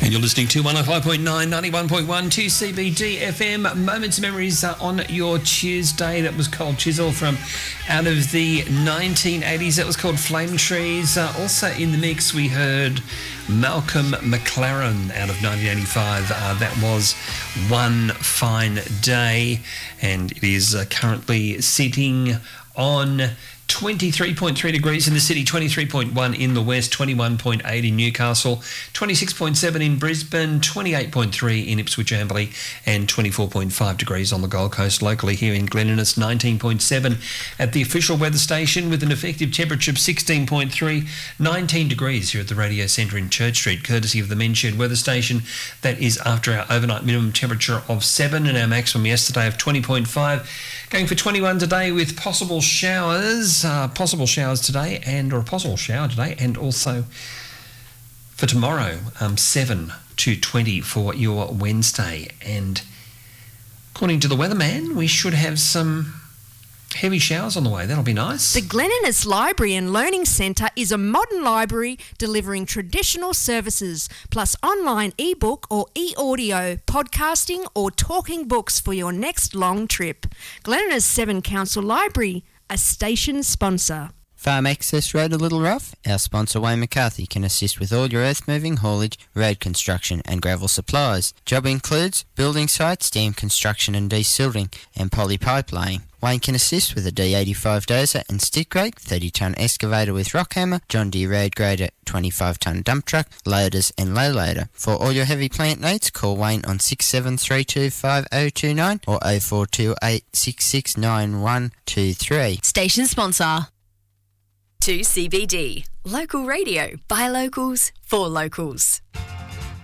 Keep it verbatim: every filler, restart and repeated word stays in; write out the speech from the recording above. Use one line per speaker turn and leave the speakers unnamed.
And you're listening to one oh five point nine, ninety-one point one, two C B D F M. Moments of Memories uh, on your Tuesday. That was Cold Chisel from out of the nineteen eighties. That was called Flame Trees. Uh, also in the mix, we heard Malcolm McLaren out of nineteen eighty-five. Uh, that was One Fine Day. And it is uh, currently sitting on twenty-three point three degrees in the city, twenty-three point one in the west, twenty-one point eight in Newcastle, twenty-six point seven in Brisbane, twenty-eight point three in Ipswich Amberley, and twenty-four point five degrees on the Gold Coast. Locally here in Glen Innes, nineteen point seven at the official weather station with an effective temperature of sixteen point three, nineteen degrees here at the Radio Centre in Church Street, courtesy of the Men's Shed weather station. That is after our overnight minimum temperature of seven and our maximum yesterday of twenty point five. Going for twenty-one today with possible showers, uh, possible showers today and or a possible shower today, and also for tomorrow, um, seven to twenty for your Wednesday. And according to the weatherman, we should have some heavy showers on the way. That'll be nice.
The Glen Innes Library and Learning Centre is a modern library delivering traditional services, plus online e-book or e-audio, podcasting or talking books for your next long trip. Glen Innes Seven Council Library, a station sponsor.
Farm Access Road a little rough? Our sponsor Wayne McCarthy can assist with all your earth moving, haulage, road construction and gravel supplies. Job includes building sites, dam construction and desilting and poly pipe laying. Wayne can assist with a D eighty-five dozer and stick rake, thirty tonne excavator with rock hammer, John Deere road grader, twenty-five tonne dump truck, loaders and low loader. For all your heavy plant needs, call Wayne on six seven three two five oh two nine or oh four two eight six six nine one two three.
Station sponsor. two C B D. Local radio by locals for locals.